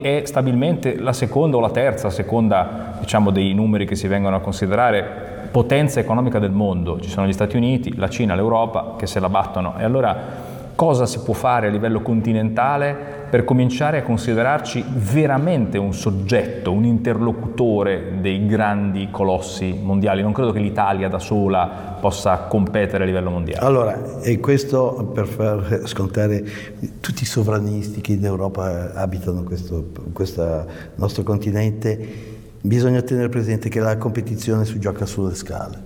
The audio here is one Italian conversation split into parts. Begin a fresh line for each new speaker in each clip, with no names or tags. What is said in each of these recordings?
è stabilmente la seconda o la terza, a seconda diciamo dei numeri che si vengono a considerare, potenza economica del mondo. Ci sono gli Stati Uniti, la Cina, l'Europa che se la battono. E allora cosa si può fare a livello continentale per cominciare a considerarci veramente un soggetto, un interlocutore dei grandi colossi mondiali? Non credo che l'Italia da sola possa competere a livello mondiale.
Allora, e questo per far scontare tutti i sovranisti che in Europa abitano questo nostro continente, bisogna tenere presente che la competizione si gioca sulle scale.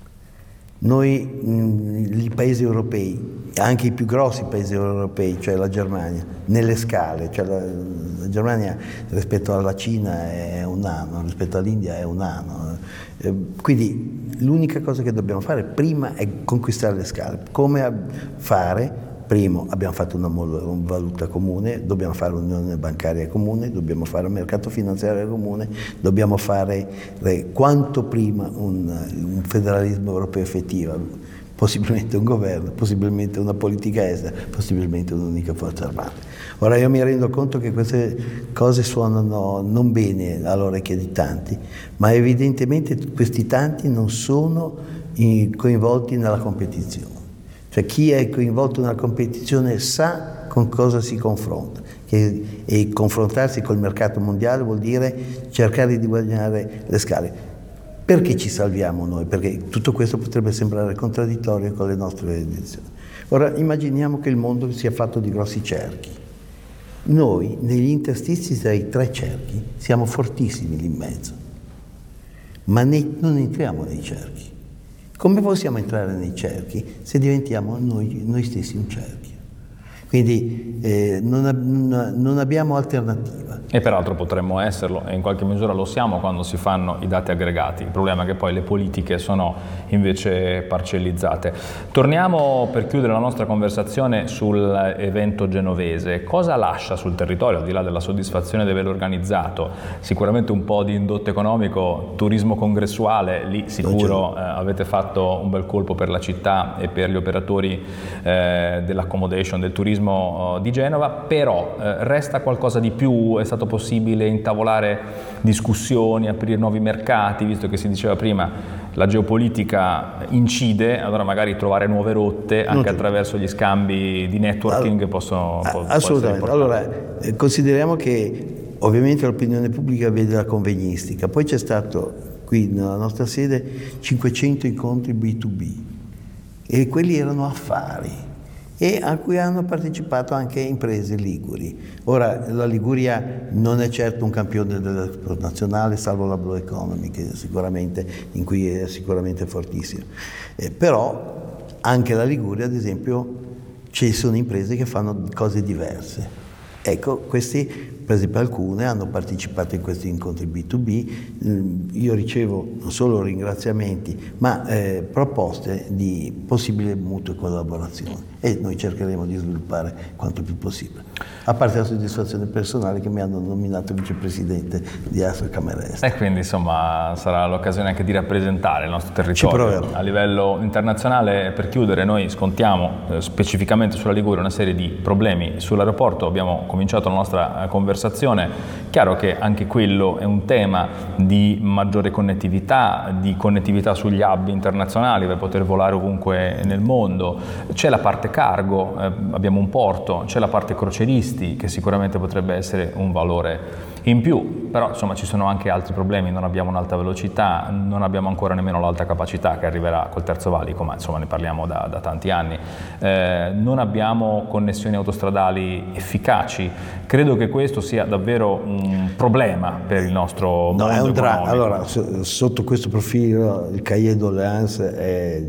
Noi, i paesi europei, anche i più grossi paesi europei, cioè la Germania, nelle scale, cioè la Germania rispetto alla Cina è un anno, rispetto all'India è un anno. Quindi l'unica cosa che dobbiamo fare prima è conquistare le scale. Come fare? Primo, abbiamo fatto una valuta comune, dobbiamo fare un'unione bancaria comune, dobbiamo fare un mercato finanziario comune, dobbiamo fare quanto prima un federalismo europeo effettivo, possibilmente un governo, possibilmente una politica estera, possibilmente un'unica forza armata. Ora io mi rendo conto che queste cose suonano non bene all'orecchie di tanti, ma evidentemente questi tanti non sono coinvolti nella competizione. Cioè chi è coinvolto nella competizione sa con cosa si confronta, e confrontarsi col mercato mondiale vuol dire cercare di guadagnare le scale. Perché ci salviamo noi? Perché tutto questo potrebbe sembrare contraddittorio con le nostre edizioni. Ora immaginiamo che il mondo sia fatto di grossi cerchi. Noi negli interstizi tra i tre cerchi siamo fortissimi lì in mezzo, ma non entriamo nei cerchi. Come possiamo entrare nei cerchi se diventiamo noi stessi un cerchio? Quindi non abbiamo alternativa.
E peraltro potremmo esserlo, e in qualche misura lo siamo quando si fanno i dati aggregati. Il problema è che poi le politiche sono invece parcellizzate. Torniamo per chiudere la nostra conversazione sull'evento genovese. Cosa lascia sul territorio, al di là della soddisfazione di averlo organizzato? Sicuramente un po' di indotto economico, turismo congressuale, lì sicuro avete fatto un bel colpo per la città e per gli operatori dell'accommodation, del turismo di Genova, però resta qualcosa di più? È stato possibile intavolare discussioni, aprire nuovi mercati, visto che si diceva prima la geopolitica incide, allora magari trovare nuove rotte anche attraverso gli scambi di networking possono
assolutamente. Allora, consideriamo che ovviamente l'opinione pubblica vede la convegnistica, poi c'è stato qui nella nostra sede 500 incontri B2B e quelli erano affari, e a cui hanno partecipato anche imprese liguri. Ora, la Liguria non è certo un campione dell'export nazionale, salvo la Blue Economy, in cui è sicuramente fortissimo. Però anche la Liguria, ad esempio, ci sono imprese che fanno cose diverse. Ecco, questi, per esempio alcune, hanno partecipato in questi incontri B2B, io ricevo non solo ringraziamenti, ma proposte di possibile mutua collaborazione, e noi cercheremo di sviluppare quanto più possibile. A parte la soddisfazione personale che mi hanno nominato vicepresidente di ASL Camera Est.
E quindi insomma sarà l'occasione anche di rappresentare il nostro territorio a livello internazionale. Per chiudere, noi scontiamo specificamente sulla Liguria una serie di problemi sull'aeroporto. Abbiamo cominciato la nostra conversazione, chiaro che anche quello è un tema di maggiore connettività, di connettività sugli hub internazionali per poter volare ovunque nel mondo. C'è la parte cargo, abbiamo un porto, c'è la parte croceristi, che sicuramente potrebbe essere un valore in più, però insomma ci sono anche altri problemi. Non abbiamo un'alta velocità, non abbiamo ancora nemmeno l'alta capacità che arriverà col terzo valico, ma insomma ne parliamo da tanti anni. Non abbiamo connessioni autostradali efficaci. Credo che questo sia davvero un problema per il nostro mondo economico.
Allora, sotto questo profilo il cahier doléance è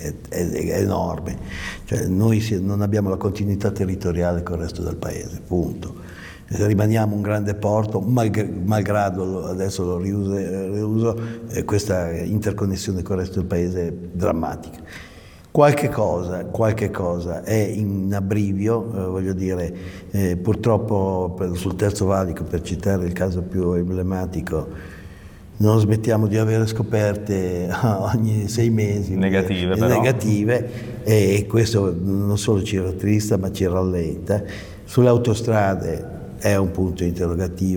enorme. Cioè, noi non abbiamo la continuità territoriale con il resto del paese, punto. Rimaniamo un grande porto, malgrado adesso lo riuso, questa interconnessione con il resto del paese è drammatica. Qualche cosa è in abbrivio, voglio dire, purtroppo sul terzo valico, per citare il caso più emblematico, non smettiamo di avere scoperte ogni 6 mesi negative, e questo non solo ci rattrista ma ci rallenta. Sulle autostrade è un punto interrogativo.